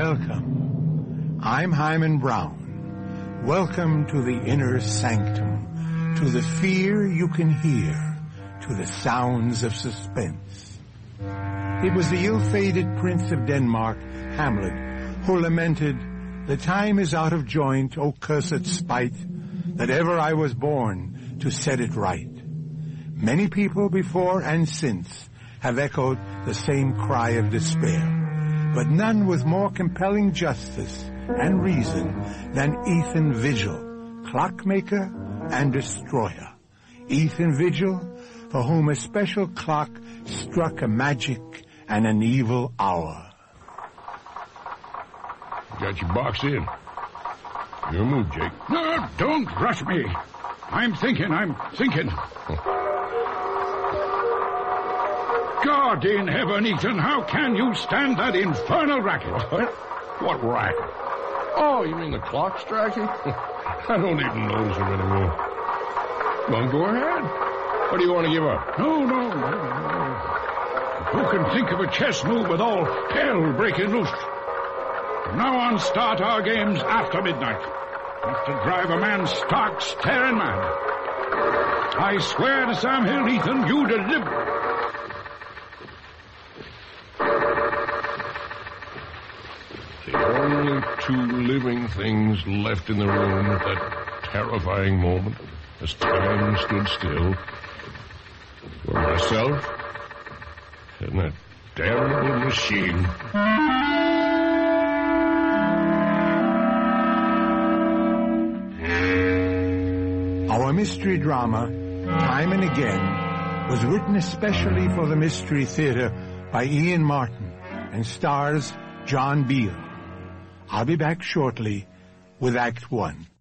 Welcome. I'm Hyman Brown. Welcome to the inner sanctum, to the fear you can hear, to the sounds of suspense. It was the ill-fated Prince of Denmark, Hamlet, who lamented, "The time is out of joint, O cursed spite, that ever I was born to set it right." Many people before and since have echoed the same cry of despair, but none with more compelling justice and reason than Ethan Vigil, clockmaker and destroyer. Ethan Vigil, for whom a special clock struck a magic and an evil hour. Got your box in. Your move, Jake. No, don't rush me. I'm thinking. God in heaven, Ethan, how can you stand that infernal racket? What racket? Oh, you mean the clock striking? I don't even notice them anymore. Well, go ahead. What do you want to give up? No. Who can think of a chess move with all hell breaking loose? From now on, start our games after midnight. Enough to drive a man stark, staring mad. I swear to Sam Hill, Ethan, you deliver. The only two living things left in the room at that terrifying moment, as time stood still, were myself and that damnable machine. Our mystery drama, Time and Again, was written especially for the Mystery Theater by Ian Martin and stars John Beale. I'll be back shortly with Act 1.